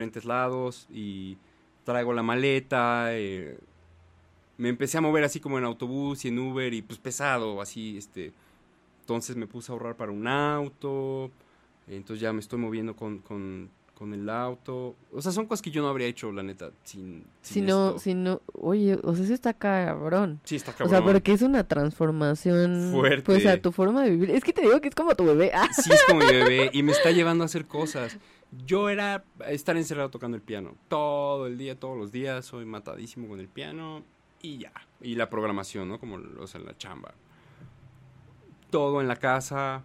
diferentes lados y traigo la maleta. Me empecé a mover así como en autobús y en Uber y pues pesado, así, entonces me puse a ahorrar para un auto, entonces ya me estoy moviendo con el auto. O sea, son cosas que yo no habría hecho, la neta, sin esto. Si no, oye, o sea, eso está cabrón. Sí, está O sea, cabrón. porque es una transformación, Fuerte. pues, a tu forma de vivir. Es que te digo que es como tu bebé. Ah. Sí, es como mi bebé y me está llevando a hacer cosas. Yo era estar encerrado tocando el piano todo el día, todos los días, soy matadísimo con el piano y ya. Y la programación, ¿no? Como, o sea, la chamba. Todo en la casa,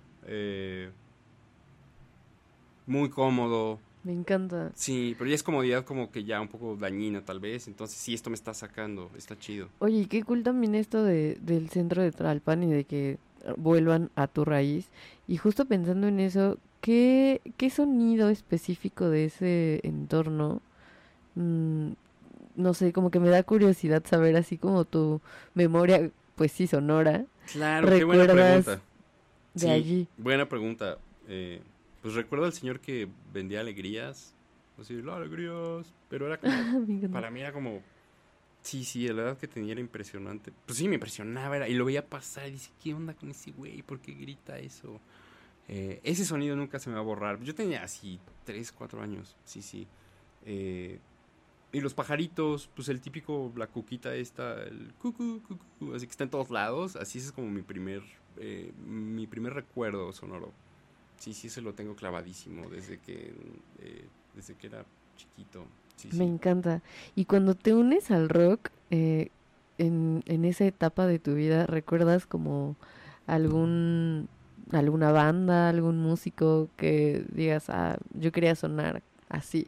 muy cómodo. Me encanta. Sí, pero ya es comodidad como que ya un poco dañina tal vez, entonces sí, esto me está sacando, está chido. Oye, y qué cool también esto del centro de Tlalpan y de que vuelvan a tu raíz. Y justo pensando en eso, ¿qué sonido específico de ese entorno? mm, no sé, como que me da curiosidad saber así como tu memoria, pues sí, sonora, Claro, qué buena recuerdas pregunta. de Sí, allí. buena pregunta. Pues recuerdo al señor que vendía alegrías, así, "La alegrías", pero era como, Me encanta. para mí era como, sí, la verdad que tenía era impresionante. Pues sí, me impresionaba, y lo veía pasar y dice, ¿qué onda con ese güey? ¿Por qué grita eso? Ese sonido nunca se me va a borrar. Yo tenía así 3, 4 años, sí. Eh, y los pajaritos, pues el típico, la cuquita esta, el cucú, así que está en todos lados. Así es como mi primer recuerdo sonoro. Sí, se lo tengo clavadísimo desde que era chiquito. Me Sí. encanta. Y cuando te unes al rock, en esa etapa de tu vida, ¿recuerdas como algún, alguna banda, algún músico que digas, ah, yo quería sonar así?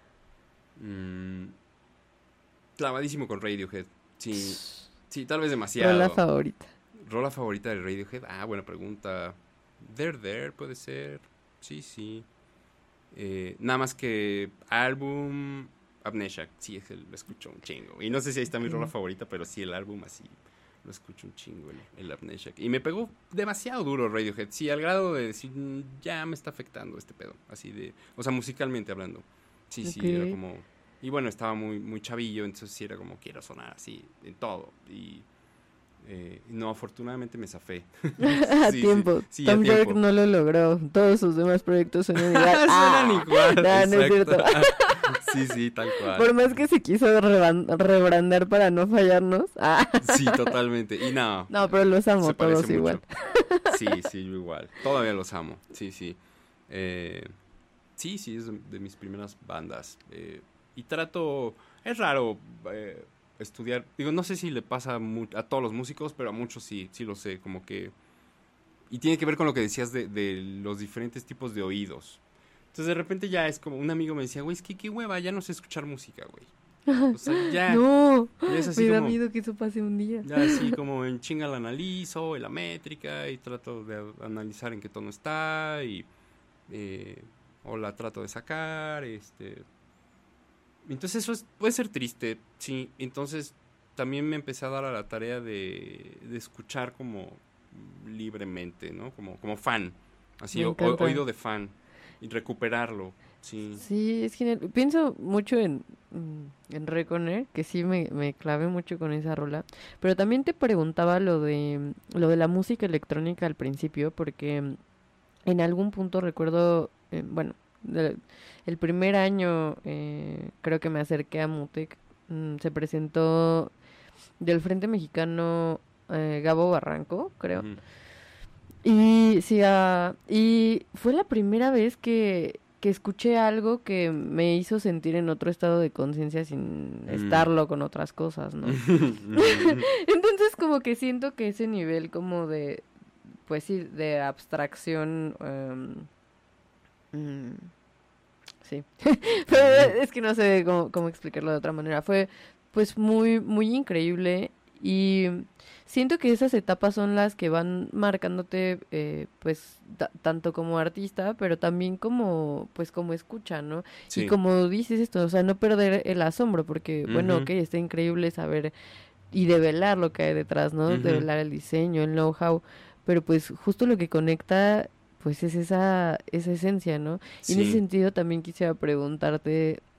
Mm, clavadísimo con Radiohead. Sí, tal vez Rola demasiado. favorita. ¿Rola favorita de Radiohead? Ah, buena pregunta. There puede ser. Sí. Nada más que álbum Amnesia, sí, es que lo escucho un chingo. Y no sé si ahí está mi rola Ok. favorita, pero sí, el álbum así lo escucho un chingo, el Amnesia. Y me pegó demasiado duro Radiohead, sí, al grado de decir, ya me está afectando este pedo", así de, o sea, musicalmente hablando. Ok. Sí, era como... Y bueno, estaba muy chavillo, entonces sí era como, quiero sonar así, en todo. Y no, afortunadamente me zafé. A tiempo. Sí, a Tom York tiempo. no lo logró. Todos sus demás proyectos suenan igual. Suenan ¡Ah! igual, No, no es exacto. cierto. Sí, tal cual. Por más que se quiso rebrandar para no fallarnos. Ah. Sí, totalmente. Y no, No, pero los amo se parece todos igual. mucho. Sí, yo igual. Todavía los amo. Sí. Eh, sí, es de mis primeras bandas. Y trato, es raro estudiar, digo, no sé si le pasa a todos los músicos, pero a muchos sí lo sé, como que... Y tiene que ver con lo que decías de los diferentes tipos de oídos. Entonces de repente ya es como, un amigo me decía, güey, es que qué hueva, ya no sé escuchar música, güey. O sea, No, ya es así me da como, miedo que eso pase un día. ya así como en chinga la analizo, la métrica, y trato de analizar en qué tono está, eh, o la trato de sacar, Entonces puede ser triste, sí. Entonces también me empecé a dar a la tarea de escuchar como libremente, ¿no? Como fan, así, Me encanta. oído de fan, y recuperarlo, sí. Sí, es genial. Pienso mucho en Reconer, que sí me clavé mucho con esa rola. Pero también te preguntaba lo de la música electrónica al principio, porque en algún punto recuerdo, bueno, el primer año creo que me acerqué a Mutec. Se presentó del Frente Mexicano Gabo Barranco, creo. Ujú. Y sí, y fue la primera vez que escuché algo que me hizo sentir en otro estado de conciencia sin Mm. estarlo con otras cosas, ¿no? Ujú. Entonces como que siento que ese nivel como de, pues sí, de abstracción, mm, sí, Ujú. pero es que no sé cómo explicarlo de otra manera. Fue pues muy increíble y siento que esas etapas son las que van marcándote pues tanto como artista, pero también como pues como escucha, ¿no? Y Sí. como dices esto, o sea, no perder el asombro, porque bueno, Ujú. ok, está increíble saber y develar lo que hay detrás, ¿no? Ujú. Develar el diseño, el know-how, pero pues justo lo que conecta pues es esa esencia, ¿no? Y en ese Sí. sentido también quisiera preguntarte,